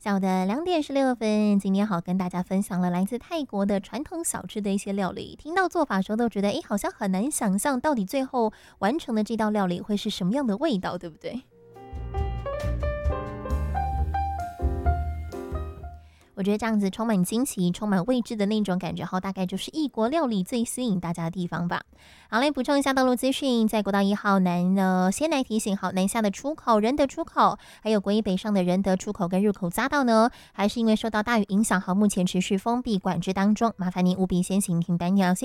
下午的2点16分，今天好跟大家分享了来自泰国的传统小吃的一些料理。听到做法的时候都觉得，好像很难想象到底最后完成的这道料理会是什么样的味道，对不对？我觉得这样子充满惊奇、充满未知的那种感觉，大概就是异国料理最吸引大家的地方吧。好，来补充一下道路资讯，在国道1号南呢，先来提醒，南下的出口仁德出口，还有国一北上的仁德出口跟入口匝道呢，还是因为受到大雨影响，目前持续封闭管制当中，麻烦您务必先行停班要先。